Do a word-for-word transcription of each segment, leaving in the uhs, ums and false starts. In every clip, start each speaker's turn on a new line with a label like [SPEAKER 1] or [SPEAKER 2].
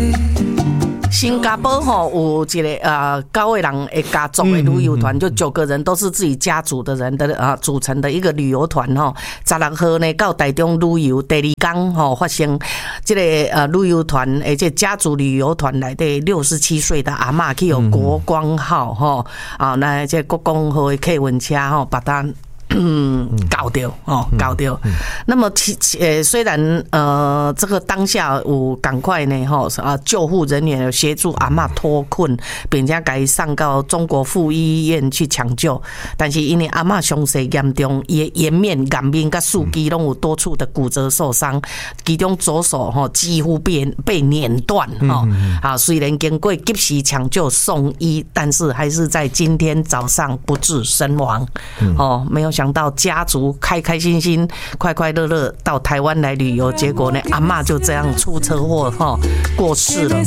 [SPEAKER 1] 新加坡吼有一个呃九个人的家族的旅游团，就九个人都是自己家族的人的啊组成的一个旅游团吼。十六号呢到台中旅游，第二天吼发生这个呃旅游团，而且家族旅游团内底六十七岁的阿嬷去有国光号吼啊，那这国光号的客运车吼把它。嗯，搞掉哦，搞掉。嗯嗯、那么其呃，虽然呃，这个当下有赶快呢，哈啊，救护人员协助阿嬷脱困，并且给送到中国附医院去抢救，但是因为阿嬷伤势严重，颜颜面、眼面跟手肌拢有多处的骨折受伤，其中左手哈几乎被被碾断哈。啊，虽然经过及时抢救送医，但是还是在今天早上不治身亡。哦，没有想。想到家族开开心心、快快乐乐到台湾来旅游，结果呢，阿嬷就这样出车祸哈过世了。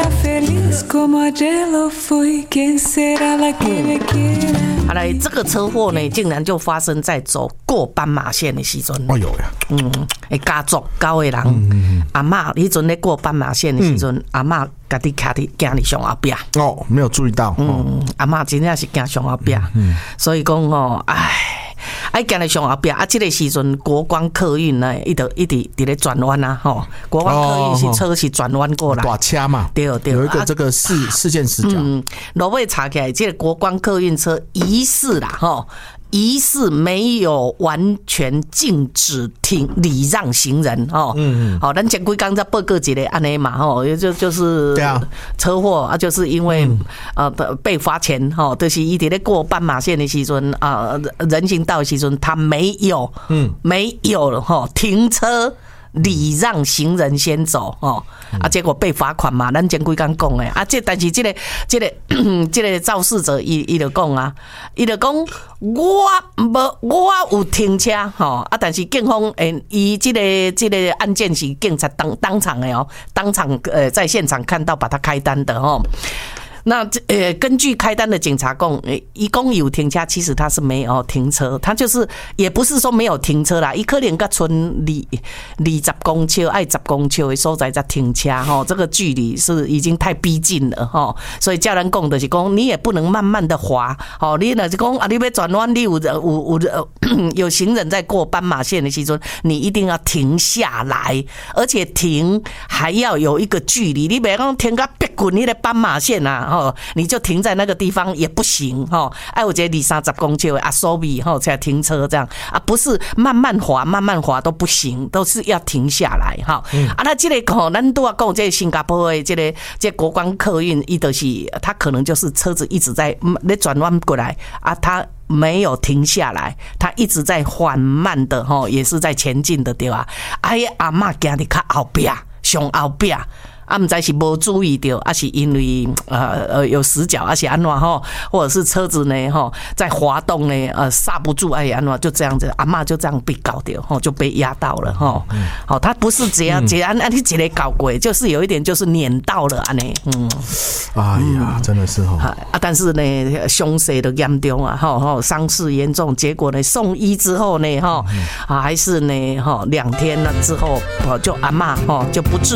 [SPEAKER 1] 后来这个车祸呢，竟然就发生在走过斑马线的时阵。
[SPEAKER 2] 哦有呀，
[SPEAKER 1] 嗯，诶，家族九个人，嗯、阿嬷迄阵咧过斑马线的时阵，嗯、阿嬷家己徛伫行伫上后壁。
[SPEAKER 2] 哦，没有注意到。
[SPEAKER 1] 嗯，阿嬷真正是行上后壁，嗯、所以讲哦，唉。哎，行咧上后壁啊！这个时阵国光客运呢，一直一直伫咧转弯啊，吼！国光客运是车是转弯过来，
[SPEAKER 2] 大车嘛，
[SPEAKER 1] 对对，
[SPEAKER 2] 有一个这个事事件视角。
[SPEAKER 1] 嗯，落尾查起来，这个国光客运车疑似啦，吼。疑似没有完全禁止停礼让行人哦，嗯，好，咱前几天在报告一个安尼嘛，吼，就就是车祸啊，就是因为呃被罚钱哈，就是伊伫咧过斑马线的时阵啊，人行道的时阵他没有，嗯，没有哈停车。礼让行人先走哦，啊，结果被罚款嘛。咱前几天讲的啊，这但是这个这个这个肇事者伊伊就讲啊，伊就讲我无我有停车吼啊，但是警方诶，伊这个这个案件是警察当当场的哦，当场呃在现场看到把他开单的哦。那呃，根据开单的警察讲，一共有停车，其实他是没有停车，他就是也不是说没有停车啦，伊可能甲村里二十公尺、爱十公尺的所在在停车哈，这个距离是已经太逼近了哈，所以叫人讲的是讲，你也不能慢慢的滑，哦，你若是讲啊，你要转弯，你有有有有行人在过斑马线的时阵，你一定要停下来，而且停还要有一个距离，你别讲停个别滚你的斑马线啊。哦，你就停在那个地方也不行哈。哎，我觉得二三十公尺的阿苏比哈才停车这样啊，不是慢慢滑慢慢滑都不行，都是要停下来哈。嗯、啊，那这个吼，咱都要讲这个新加坡的这个这国光客运，伊就是他可能就是车子一直在咧转弯过来啊，他没有停下来，他一直在缓慢的哈，也是在前进的对吧？哎，阿嬷行伫较后边，上后边。啊，唔知是无注意到，啊是因为呃呃有死角，而且安怎吼，或者是车子呢吼在滑动呢，呃刹不住，哎安怎就这样子，阿嬷就这样被搞掉，吼就被压到了吼。好，他不是只要只按按你一个搞过，就是有一点就是碾到了安尼，嗯。
[SPEAKER 2] 哎呀，真的是吼。
[SPEAKER 1] 啊，但是呢，凶势都严重啊，吼吼伤势严重，结果呢送医之后呢，吼啊还是呢，吼两天了之后，就阿嬷吼就不治。